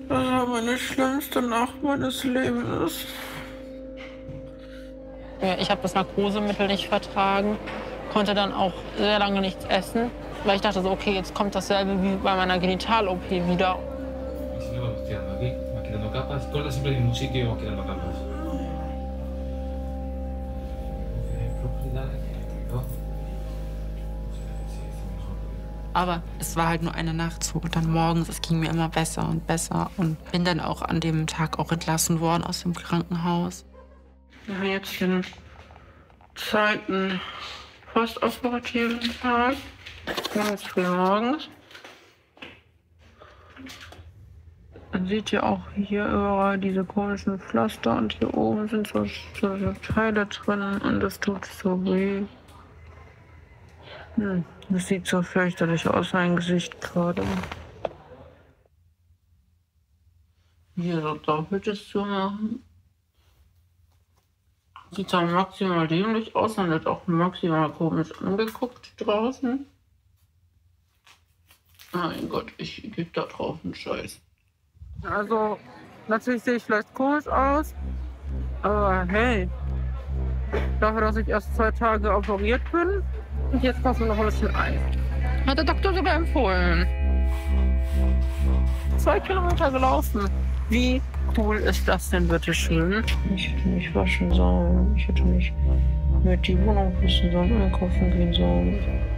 Das war meine schlimmste Nacht meines Lebens. Ja, ich habe das Narkosemittel nicht vertragen, konnte dann auch sehr lange nichts essen, weil ich dachte so, okay, jetzt kommt dasselbe wie bei meiner Genital-OP wieder. Signora, lo stirando aquí, maquinando capas. Corta siempre en un sitio maquinando capas. Aber es war halt nur eine Nacht so und dann morgens, es ging mir immer besser und besser und bin dann auch an dem Tag auch entlassen worden aus dem Krankenhaus. Wir haben jetzt den zweiten postoperativen Tag, ganz früh morgens. Man sieht ja auch hier überall diese komischen Pflaster und hier oben sind so Teile drin und das tut so weh. Das sieht so fürchterlich aus, mein Gesicht gerade. Hier so doppeltes zu machen. Sieht zwar maximal dämlich aus und wird auch maximal komisch angeguckt draußen. Mein Gott, ich gebe da drauf einen Scheiß. Also, natürlich sehe ich vielleicht komisch aus, aber hey, dafür, dass ich erst 2 Tage operiert bin und jetzt kostet noch ein bisschen Eis. Hat der Doktor sogar empfohlen. 2 Kilometer gelaufen. Wie cool ist das denn, bitte schön? Ich hätte mich waschen sollen, ich hätte mich mit die Wohnung putzen sollen, einkaufen gehen sollen.